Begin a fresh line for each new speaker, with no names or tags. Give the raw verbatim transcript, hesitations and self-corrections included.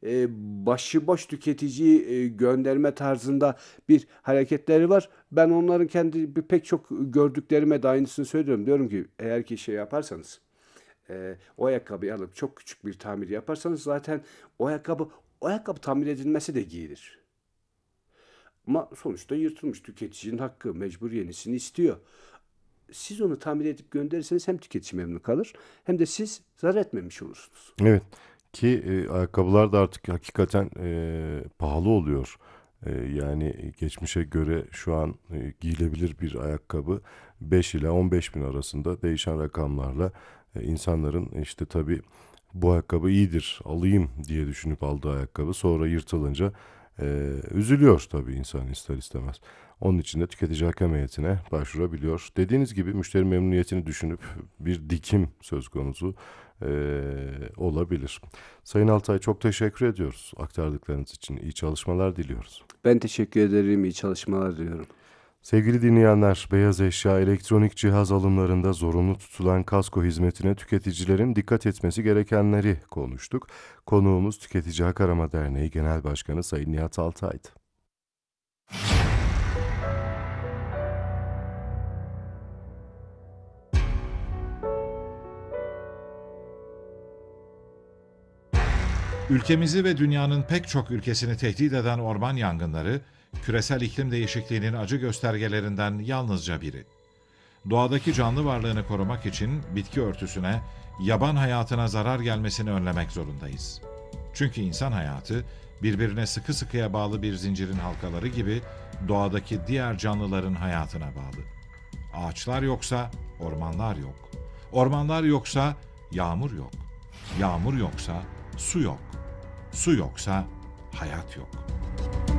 eee, başıboş tüketiciyi, eee, gönderme tarzında bir hareketleri var. Ben onların kendi bir pek çok gördüklerime de aynısını söylüyorum. Diyorum ki eğer ki şey yaparsanız, eee, o ayakkabıyı alıp çok küçük bir tamir yaparsanız zaten o ayakkabı o ayakkabı tamir edilmesi de giyilir. Ama sonuçta yırtılmış, tüketicinin hakkı, mecbur yenisini istiyor. Siz onu tamir edip gönderirseniz hem tüketici memnun kalır hem de siz zarar etmemiş olursunuz.
Evet, ki e, ayakkabılar da artık hakikaten e, pahalı oluyor. E, yani geçmişe göre şu an e, giyilebilir bir ayakkabı beş ila on beş bin arasında değişen rakamlarla e, insanların işte tabii bu ayakkabı iyidir alayım diye düşünüp aldığı ayakkabı sonra yırtılınca e, üzülüyor tabii insan ister istemez. Onun için de tüketici hakem heyetine başvurabiliyor. Dediğiniz gibi müşteri memnuniyetini düşünüp bir dikim söz konusu e, olabilir. Sayın Altay, çok teşekkür ediyoruz aktardıklarınız için. İyi çalışmalar diliyoruz.
Ben teşekkür ederim. İyi çalışmalar diliyorum.
Sevgili dinleyenler, beyaz eşya, elektronik cihaz alımlarında zorunlu tutulan kasko hizmetine tüketicilerin dikkat etmesi gerekenleri konuştuk. Konuğumuz Tüketici Hak Arama Derneği Genel Başkanı Sayın Nihat Altay'dı.
Ülkemizi ve dünyanın pek çok ülkesini tehdit eden orman yangınları, küresel iklim değişikliğinin acı göstergelerinden yalnızca biri. Doğadaki canlı varlığını korumak için bitki örtüsüne, yaban hayatına zarar gelmesini önlemek zorundayız. Çünkü insan hayatı, birbirine sıkı sıkıya bağlı bir zincirin halkaları gibi doğadaki diğer canlıların hayatına bağlı. Ağaçlar yoksa ormanlar yok. Ormanlar yoksa yağmur yok. Yağmur yoksa su yok. Su yoksa hayat yok.